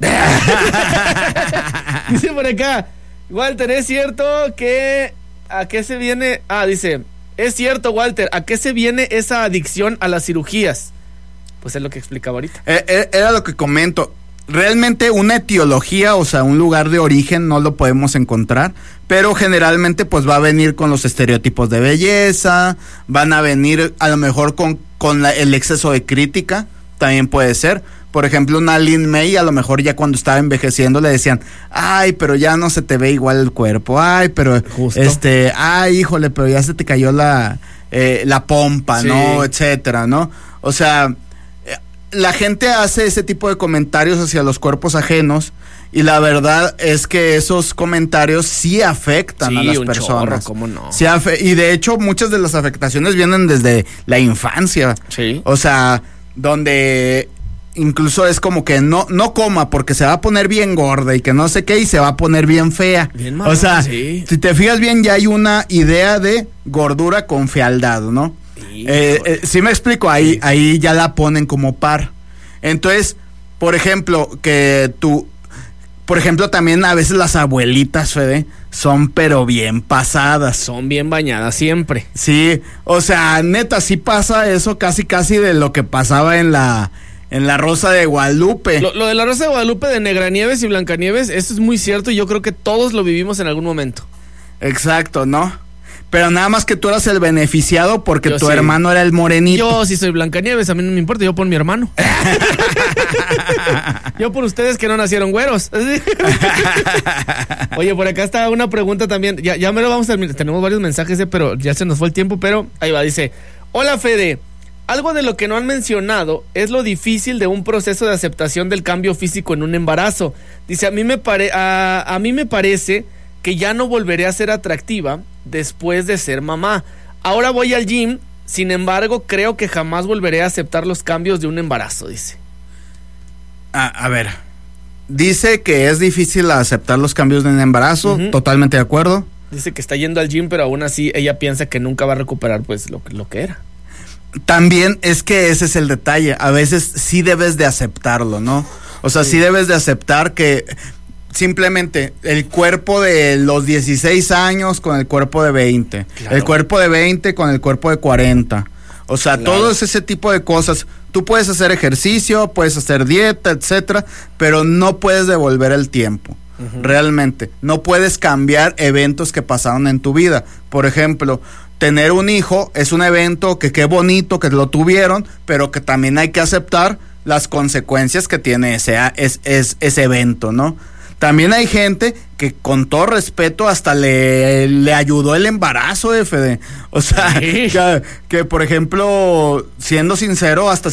[SPEAKER 1] Dice por acá, Walter, ¿es cierto que a qué se viene? Dice, es cierto, Walter, ¿a qué se viene esa adicción a las cirugías? Pues es lo que explicaba ahorita.
[SPEAKER 2] Era lo que comento. Realmente una etiología, o sea, un lugar de origen no lo podemos encontrar, pero generalmente pues va a venir con los estereotipos de belleza, van a venir a lo mejor con el exceso de crítica, también puede ser. Por ejemplo, una Lin May, a lo mejor ya cuando estaba envejeciendo le decían, ay, pero ya no se te ve igual el cuerpo, ay, pero
[SPEAKER 1] justo.
[SPEAKER 2] Ay, híjole, pero ya se te cayó la pompa, sí, ¿no? Etcétera, ¿no? O sea, la gente hace ese tipo de comentarios hacia los cuerpos ajenos y la verdad es que esos comentarios sí afectan a las personas.
[SPEAKER 1] Chorro, ¿cómo no?
[SPEAKER 2] Sí y de hecho muchas de las afectaciones vienen desde la infancia.
[SPEAKER 1] Sí.
[SPEAKER 2] O sea, donde incluso es como que no coma porque se va a poner bien gorda y que no sé qué y se va a poner bien fea.
[SPEAKER 1] Bien mal,
[SPEAKER 2] o sea,
[SPEAKER 1] sí.
[SPEAKER 2] Si te fijas bien ya hay una idea de gordura con fealdad, ¿no? Sí me explico, ahí ya la ponen como par. Entonces, por ejemplo, también a veces las abuelitas, Fede, son pero bien pasadas.
[SPEAKER 1] Son bien bañadas siempre.
[SPEAKER 2] Sí, o sea, neta, sí pasa eso casi de lo que pasaba en la Rosa de Guadalupe.
[SPEAKER 1] Lo de la Rosa de Guadalupe de Negranieves y Blancanieves, eso es muy cierto y yo creo que todos lo vivimos en algún momento.
[SPEAKER 2] Exacto, ¿no? Pero nada más que tú eras el beneficiado porque
[SPEAKER 1] yo
[SPEAKER 2] tu
[SPEAKER 1] sí.
[SPEAKER 2] hermano era el morenito.
[SPEAKER 1] Yo sí soy Blancanieves, a mí no me importa, yo por mi hermano. Yo por ustedes que no nacieron güeros. Oye, por acá está una pregunta también. Ya me lo vamos a terminar. Tenemos varios mensajes, pero ya se nos fue el tiempo, pero ahí va, dice, hola Fede, algo de lo que no han mencionado es lo difícil de un proceso de aceptación del cambio físico en un embarazo. Dice, a mí me parece que ya no volveré a ser atractiva después de ser mamá. Ahora voy al gym, sin embargo, creo que jamás volveré a aceptar los cambios de un embarazo, dice.
[SPEAKER 2] A ver, dice que es difícil aceptar los cambios de un embarazo, totalmente de acuerdo.
[SPEAKER 1] Dice que está yendo al gym, pero aún así ella piensa que nunca va a recuperar pues lo que era.
[SPEAKER 2] También es que ese es el detalle, a veces sí debes de aceptarlo, ¿no? O sea, sí debes de aceptar que simplemente el cuerpo de los 16 años con el cuerpo de 20, claro. El cuerpo de 20 con el cuerpo de 40. O sea, claro. Todo ese tipo de cosas. Tú puedes hacer ejercicio, puedes hacer dieta, etcétera, pero no puedes devolver el tiempo. Realmente. No puedes cambiar eventos que pasaron en tu vida. Por ejemplo, tener un hijo es un evento que qué bonito que lo tuvieron, pero que también hay que aceptar las consecuencias que tiene ese evento, ¿no? También hay gente que con todo respeto hasta le ayudó el embarazo de Fede. O sea, sí. que por ejemplo, siendo sincero, hasta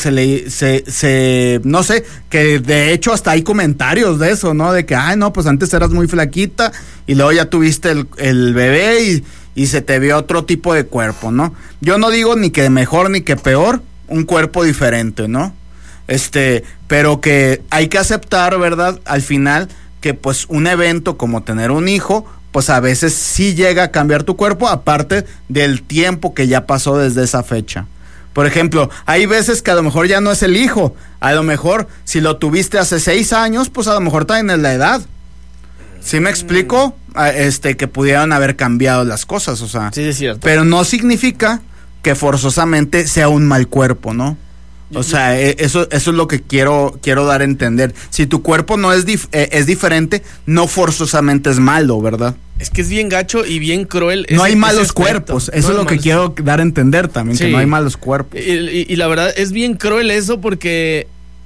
[SPEAKER 2] no sé, que de hecho hasta hay comentarios de eso, ¿no? De que, ay, no, pues antes eras muy flaquita y luego ya tuviste el bebé y se te vio otro tipo de cuerpo, ¿no? Yo no digo ni que mejor ni que peor, un cuerpo diferente, ¿no? Pero que hay que aceptar, ¿verdad? Al final, que pues un evento como tener un hijo, pues a veces sí llega a cambiar tu cuerpo, aparte del tiempo que ya pasó desde esa fecha. Por ejemplo, hay veces que a lo mejor ya no es el hijo, a lo mejor si lo tuviste hace 6 años, pues a lo mejor también es la edad. ¿Sí me explico? Que pudieran haber cambiado las cosas, o sea.
[SPEAKER 1] Sí, es cierto.
[SPEAKER 2] Pero no significa que forzosamente sea un mal cuerpo, ¿no? O sea, eso es lo que quiero dar a entender. Si tu cuerpo no es diferente, no forzosamente es malo, ¿verdad?
[SPEAKER 1] Es que es bien gacho y bien cruel.
[SPEAKER 2] No hay malos cuerpos. Eso es lo que quiero dar a entender también, sí. Que no hay malos cuerpos.
[SPEAKER 1] Y la verdad es bien cruel eso porque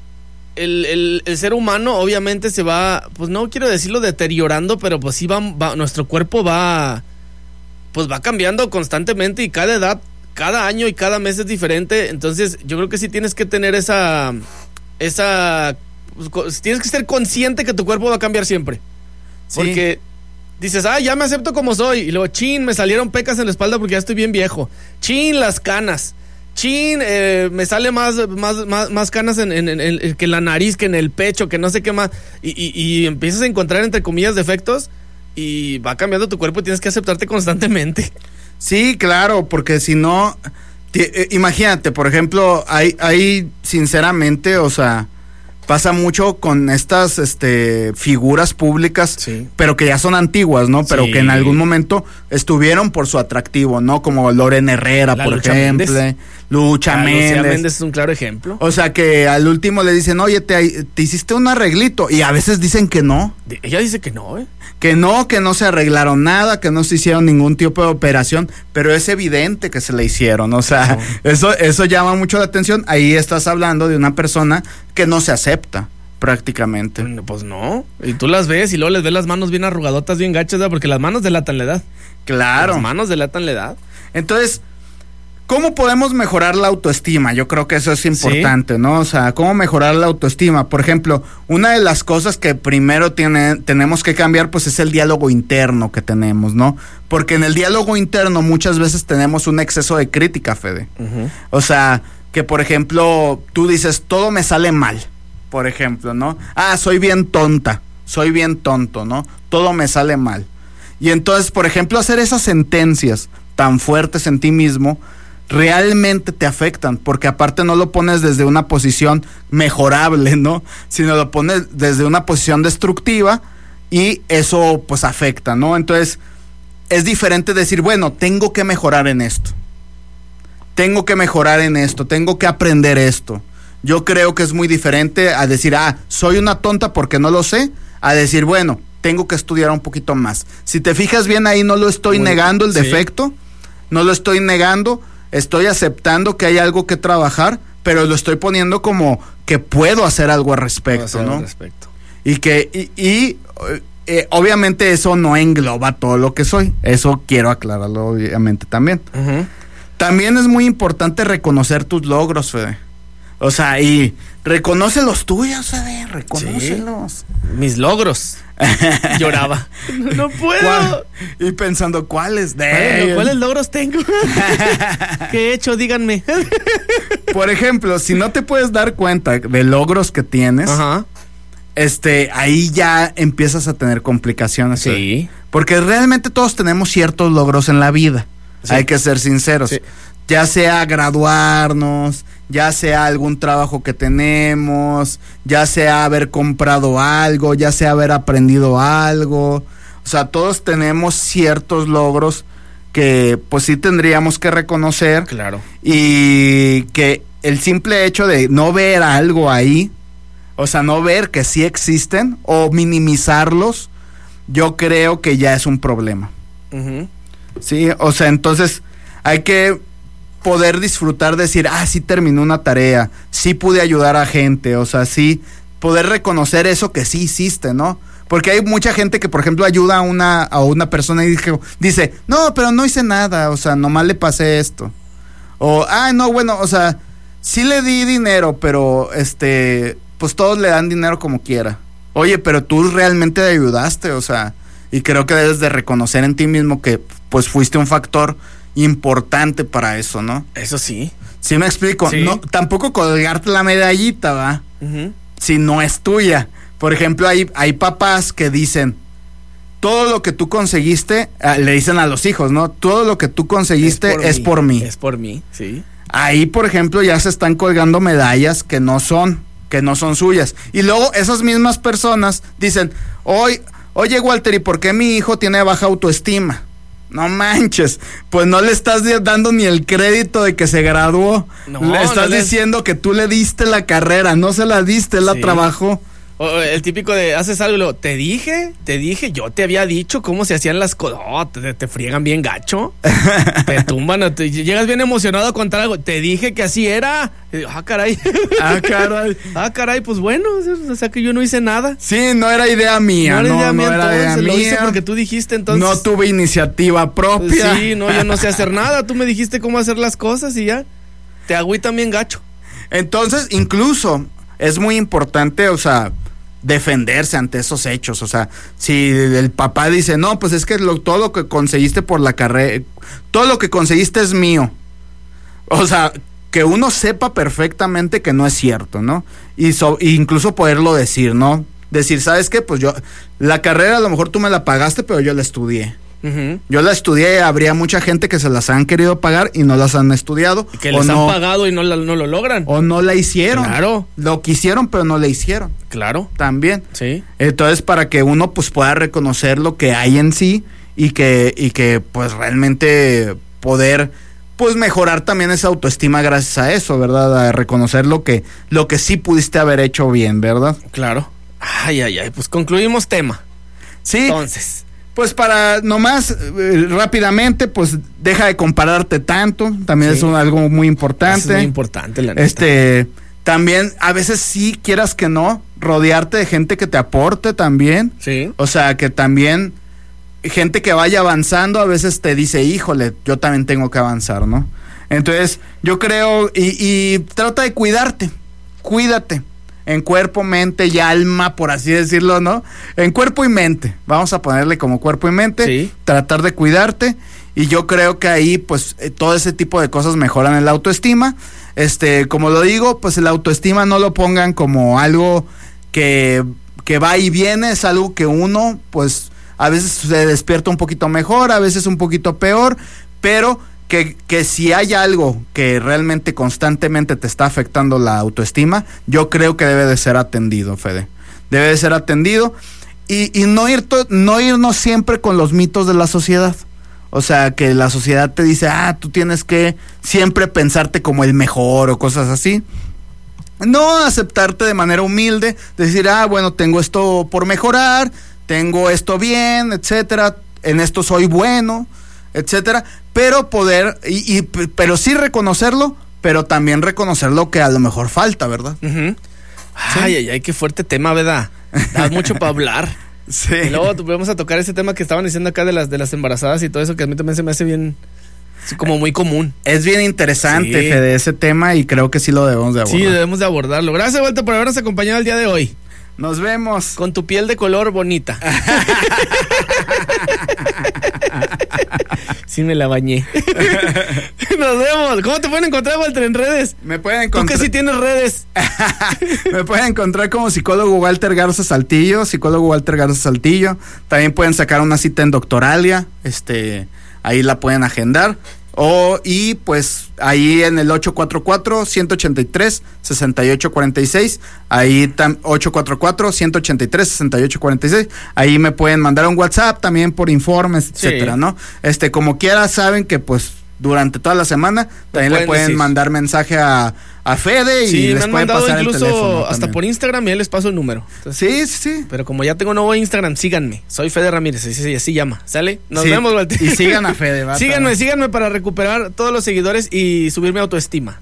[SPEAKER 1] el ser humano obviamente se va, pues no quiero decirlo deteriorando, pero pues sí nuestro cuerpo va cambiando constantemente y cada edad, cada año y cada mes es diferente. Entonces yo creo que sí tienes que tener tienes que ser consciente que tu cuerpo va a cambiar siempre. Sí. Porque dices, ya me acepto como soy. Y luego, chin, me salieron pecas en la espalda porque ya estoy bien viejo. Chin, las canas. Chin, me sale más canas que en la nariz, que en el pecho, que no sé qué más. Y empiezas a encontrar, entre comillas, defectos. Y va cambiando tu cuerpo y tienes que aceptarte constantemente.
[SPEAKER 2] Sí, claro, porque si no... imagínate, por ejemplo, hay sinceramente, o sea... Pasa mucho con estas figuras públicas,
[SPEAKER 1] sí,
[SPEAKER 2] pero que ya son antiguas, ¿no? Pero
[SPEAKER 1] sí,
[SPEAKER 2] que en algún momento estuvieron por su atractivo, ¿no? Como Lorena Herrera, por ejemplo. Lucha Méndez.
[SPEAKER 1] Lucía Méndez es un claro ejemplo.
[SPEAKER 2] O sea, que al último le dicen, oye, te hiciste un arreglito. Y a veces dicen que no.
[SPEAKER 1] Ella dice que no,
[SPEAKER 2] Que no se arreglaron nada, que no se hicieron ningún tipo de operación, pero es evidente que se le hicieron, o sea, eso llama mucho la atención. Ahí estás hablando de una persona que no se acepta, prácticamente.
[SPEAKER 1] Pues no, y tú las ves y luego les ves las manos bien arrugadotas, bien gachas, ¿verdad? Porque las manos delatan la edad.
[SPEAKER 2] Claro.
[SPEAKER 1] Las manos delatan la edad.
[SPEAKER 2] Entonces, ¿cómo podemos mejorar la autoestima? Yo creo que eso es importante, ¿sí? ¿No? O sea, ¿cómo mejorar la autoestima? Por ejemplo, una de las cosas que primero tenemos que cambiar, pues es el diálogo interno que tenemos, ¿no? Porque en el diálogo interno muchas veces tenemos un exceso de crítica, Fede. Uh-huh. O sea, que por ejemplo, tú dices, todo me sale mal, por ejemplo, ¿no? Soy bien tonta, soy bien tonto, ¿no? Todo me sale mal. Y entonces, por ejemplo, hacer esas sentencias tan fuertes en ti mismo realmente te afectan, porque aparte no lo pones desde una posición mejorable, ¿no? Sino lo pones desde una posición destructiva y eso pues afecta, ¿no? Entonces es diferente decir, bueno, tengo que mejorar en esto, tengo que aprender esto. Yo creo que es muy diferente a decir, soy una tonta porque no lo sé, a decir, bueno, tengo que estudiar un poquito más. Si te fijas bien ahí, no lo estoy negando el defecto, no lo estoy negando, estoy aceptando que hay algo que trabajar, pero lo estoy poniendo como que puedo hacer algo al respecto, ¿no? Y que obviamente eso no engloba todo lo que soy. Eso quiero aclararlo obviamente también. Uh-huh. También es muy importante reconocer tus logros, Fede. O sea, y reconoce los tuyos, Fede, reconócelos.
[SPEAKER 1] Sí. Mis logros. Lloraba. No puedo.
[SPEAKER 2] Y pensando, ¿cuáles
[SPEAKER 1] logros tengo? ¿Qué he hecho? Díganme.
[SPEAKER 2] Por ejemplo, si no te puedes dar cuenta de logros que tienes, ajá, ahí ya empiezas a tener complicaciones.
[SPEAKER 1] Sí.
[SPEAKER 2] Porque realmente todos tenemos ciertos logros en la vida. Sí. Hay que ser sinceros. Sí. Ya sea graduarnos, ya sea algún trabajo que tenemos, ya sea haber comprado algo, ya sea haber aprendido algo. O sea, todos tenemos ciertos logros que pues sí tendríamos que reconocer.
[SPEAKER 1] Claro.
[SPEAKER 2] Y que el simple hecho de no ver algo ahí, o sea, no ver que sí existen o minimizarlos, yo creo que ya es un problema. Uh-huh. Sí, o sea, entonces hay que poder disfrutar, decir, sí terminé una tarea, sí pude ayudar a gente, o sea, sí poder reconocer eso que sí hiciste, ¿no? Porque hay mucha gente que, por ejemplo, ayuda a una persona y dice, no, pero no hice nada, o sea, nomás le pasé esto. O, no, bueno, o sea, sí le di dinero, pero pues todos le dan dinero como quiera. Oye, pero tú realmente le ayudaste, o sea, y creo que debes de reconocer en ti mismo que pues fuiste un factor importante para eso, ¿no?
[SPEAKER 1] Eso sí.
[SPEAKER 2] ¿Sí me explico? Sí. No, tampoco colgarte la medallita, ¿va? Uh-huh. Si no es tuya. Por ejemplo, hay papás que dicen, todo lo que tú conseguiste, le dicen a los hijos, ¿no? Todo lo que tú conseguiste es por mí.
[SPEAKER 1] Es por mí, sí.
[SPEAKER 2] Ahí, por ejemplo, ya se están colgando medallas que no son suyas. Y luego esas mismas personas dicen, oye, Walter, ¿y por qué mi hijo tiene baja autoestima? No manches, pues no le estás dando ni el crédito de que se graduó. Le estás diciendo que tú le diste la carrera, no se la diste, él la trabajó.
[SPEAKER 1] O el típico de, haces algo y luego, te dije, yo te había dicho cómo se hacían las cosas. Te friegan bien gacho. Te tumban, llegas bien emocionado a contar algo. Te dije que así era. Caray. Caray, pues bueno, o sea que yo no hice nada.
[SPEAKER 2] Sí, no era idea mía.
[SPEAKER 1] No era idea mía. Lo hice porque tú dijiste, entonces.
[SPEAKER 2] No tuve iniciativa propia.
[SPEAKER 1] Sí, no, yo no sé hacer nada. Tú me dijiste cómo hacer las cosas y ya. Te agüitan bien gacho.
[SPEAKER 2] Entonces, incluso, es muy importante, o sea, defenderse ante esos hechos. O sea, si el papá dice, no, pues es que todo lo que conseguiste por la carrera, todo lo que conseguiste es mío. O sea, que uno sepa perfectamente que no es cierto, ¿no? Y incluso poderlo decir, ¿no? Decir, ¿sabes qué? Pues la carrera a lo mejor tú me la pagaste, pero yo la estudié. Uh-huh. Yo la estudié, habría mucha gente que se las han querido pagar y no las han estudiado.
[SPEAKER 1] Que les han pagado y no lo logran.
[SPEAKER 2] O no la hicieron.
[SPEAKER 1] Claro.
[SPEAKER 2] Lo quisieron, pero no la hicieron.
[SPEAKER 1] Claro.
[SPEAKER 2] También.
[SPEAKER 1] Sí.
[SPEAKER 2] Entonces, para que uno pues pueda reconocer lo que hay en sí y que pues realmente poder pues mejorar también esa autoestima gracias a eso, ¿verdad? A reconocer lo que sí pudiste haber hecho bien, ¿verdad?
[SPEAKER 1] Claro. Ay, pues concluimos tema.
[SPEAKER 2] Sí.
[SPEAKER 1] Entonces,
[SPEAKER 2] pues para nomás rápidamente, pues deja de compararte tanto, también sí. Es algo muy importante.
[SPEAKER 1] Es muy importante, la neta.
[SPEAKER 2] También a veces sí, quieras que no, rodearte de gente que te aporte también.
[SPEAKER 1] Sí.
[SPEAKER 2] O sea, que también gente que vaya avanzando a veces te dice, híjole, yo también tengo que avanzar, ¿no? Entonces, yo creo, y trata de cuídate, cuídate. En cuerpo, mente y alma, por así decirlo, ¿no? En cuerpo y mente. Vamos a ponerle como cuerpo y mente.
[SPEAKER 1] Sí.
[SPEAKER 2] Tratar de cuidarte. Y yo creo que ahí, pues, todo ese tipo de cosas mejoran el autoestima. Como lo digo, pues el autoestima no lo pongan como algo que va y viene. Es algo que uno, pues, a veces se despierta un poquito mejor, a veces un poquito peor. Pero que si hay algo que realmente constantemente te está afectando la autoestima, yo creo que debe de ser atendido, Fede. Debe de ser atendido y no irnos siempre con los mitos de la sociedad. O sea, que la sociedad te dice, tú tienes que siempre pensarte como el mejor o cosas así. No aceptarte de manera humilde, decir, bueno, tengo esto por mejorar, tengo esto bien, etcétera, en esto soy bueno, etcétera, pero pero sí reconocerlo, pero también reconocer lo que a lo mejor falta, ¿verdad?
[SPEAKER 1] Uh-huh. ¿Sí? Ay, qué fuerte tema, ¿verdad? Da mucho para hablar.
[SPEAKER 2] Sí.
[SPEAKER 1] Y luego vamos a tocar ese tema que estaban diciendo acá de las embarazadas y todo eso, que a mí también se me hace bien, como muy común.
[SPEAKER 2] Es bien interesante, sí. Fede, ese tema, y creo que sí lo debemos de abordar.
[SPEAKER 1] Sí, debemos de abordarlo. Gracias, Walter, por habernos acompañado el día de hoy.
[SPEAKER 2] Nos vemos.
[SPEAKER 1] Con tu piel de color bonita. Sí me la bañé. Nos vemos. ¿Cómo te pueden encontrar, Walter, en redes?
[SPEAKER 2] Me pueden encontrar.
[SPEAKER 1] Tú que sí tienes redes.
[SPEAKER 2] Me pueden encontrar como psicólogo Walter Garza Saltillo. También pueden sacar una cita en Doctoralia. Ahí la pueden agendar. Y pues ahí en el 844-183-6846, ahí 844-183-6846, ahí me pueden mandar un WhatsApp también por informes, etcétera, ¿no? Como quiera, saben que pues durante toda la semana también le pueden mandar mensaje a Fede y les pueden pasar el teléfono. Sí, me han mandado incluso
[SPEAKER 1] hasta por Instagram y él les paso el número. Entonces,
[SPEAKER 2] sí.
[SPEAKER 1] Pero como ya tengo nuevo Instagram, síganme. Soy Fede Ramírez, así llama. ¿Sale? Nos vemos, Walter.
[SPEAKER 2] Y sigan a Fede.
[SPEAKER 1] Síganme para recuperar todos los seguidores y subir mi autoestima.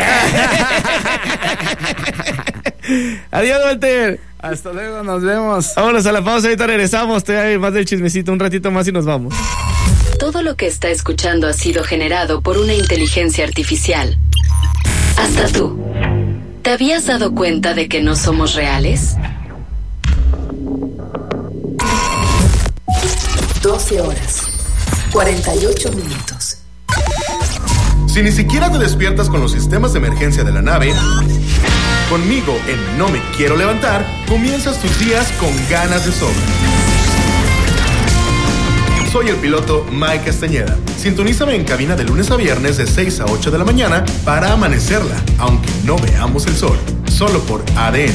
[SPEAKER 1] Adiós, Walter.
[SPEAKER 2] Hasta luego, nos vemos.
[SPEAKER 1] Vámonos a la pausa, ahorita regresamos. Todavía más del chismecito, un ratito más y nos vamos.
[SPEAKER 6] Todo lo que está escuchando ha sido generado por una inteligencia artificial. Hasta tú. ¿Te habías dado cuenta de que no somos reales? 12 horas, 48 minutos.
[SPEAKER 7] Si ni siquiera te despiertas con los sistemas de emergencia de la nave, conmigo en No Me Quiero Levantar, comienzas tus días con ganas de sobra. Soy el piloto Mike Castañeda. Sintonízame en cabina de lunes a viernes de 6 a 8 de la mañana para amanecerla, aunque no veamos el sol. Solo por ADN.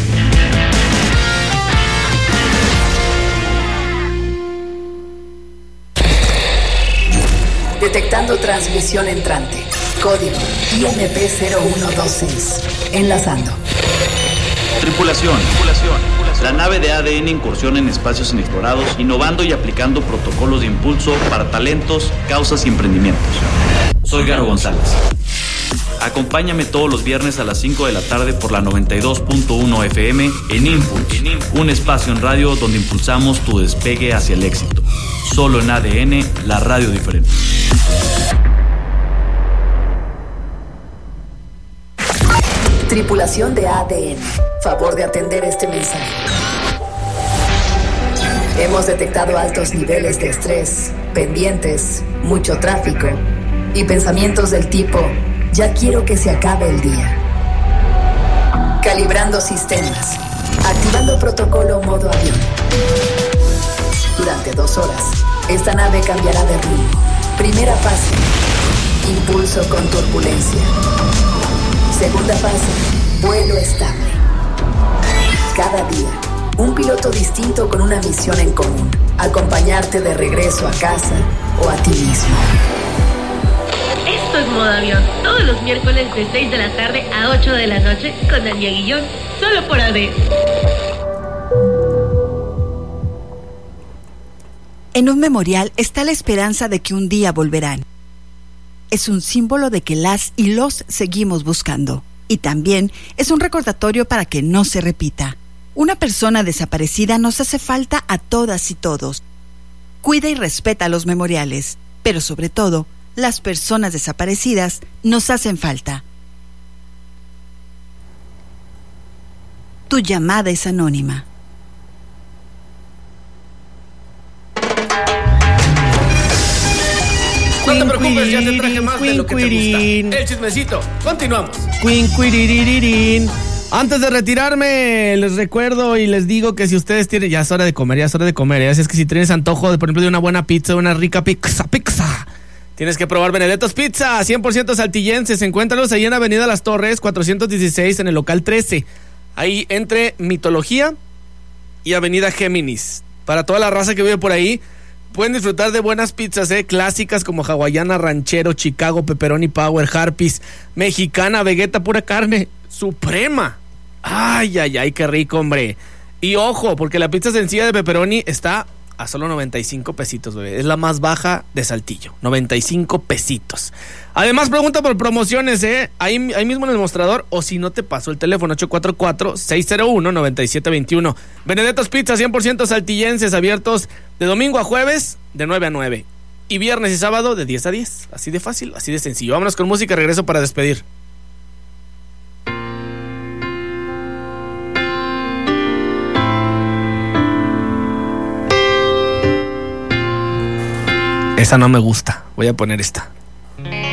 [SPEAKER 6] Detectando transmisión entrante. Código IMP0126. Enlazando.
[SPEAKER 8] Tripulación. La nave de ADN incursiona en espacios inexplorados, innovando y aplicando protocolos de impulso para talentos, causas y emprendimientos. Soy Garo González. Acompáñame todos los viernes a las 5 de la tarde por la 92.1 FM en Impulse, un espacio en radio donde impulsamos tu despegue hacia el éxito. Solo en ADN, la radio diferente.
[SPEAKER 6] Tripulación de ADN, favor de atender este mensaje.
[SPEAKER 9] Hemos detectado altos niveles de estrés, pendientes, mucho tráfico y pensamientos del tipo, ya quiero que se acabe el día. Calibrando sistemas. Activando protocolo modo avión. Durante 2 horas, esta nave cambiará de rumbo. Primera fase. Impulso con turbulencia. Segunda fase. Vuelo estable. Cada día, un piloto distinto con una misión en común. Acompañarte de regreso a casa o a ti mismo.
[SPEAKER 10] Esto es Modo Avión. Todos los miércoles de 6 de la tarde a 8 de la noche con Daniel Guillón. Solo por AD.
[SPEAKER 11] En un memorial está la esperanza de que un día volverán. Es un símbolo de que las y los seguimos buscando. Y también es un recordatorio para que no se repita. Una persona desaparecida nos hace falta a todas y todos. Cuida y respeta los memoriales, pero sobre todo, las personas desaparecidas nos hacen falta. Tu llamada es anónima.
[SPEAKER 1] No te preocupes, ya te traje más de lo que te gusta. El chismecito. Continuamos. Antes de retirarme, les recuerdo y les digo que si ustedes tienen... Ya es hora de comer. Así es que si tienes antojo, por ejemplo, de una buena pizza, una rica pizza, tienes que probar Benedetto's Pizza, 100% saltillenses. Encuéntralos ahí en Avenida Las Torres, 416, en el local 13. Ahí entre Mitología y Avenida Géminis. Para toda la raza que vive por ahí, pueden disfrutar de buenas pizzas, clásicas como hawaiana, ranchero, Chicago, pepperoni power, Harpies, mexicana, Vegeta, pura carne, suprema. Ay, qué rico, hombre. Y ojo, porque la pizza sencilla de pepperoni está a solo 95 pesitos, bebé. Es la más baja de Saltillo, 95 pesitos. Además, pregunta por promociones, ahí mismo en el mostrador, o si no te paso el teléfono, 844-601-9721. Benedetto's Pizza, 100% saltillenses, abiertos de domingo a jueves, de 9 a 9. Y viernes y sábado, de 10 a 10. Así de fácil, así de sencillo. Vámonos con música, regreso para despedir. Esa no me gusta. Voy a poner esta.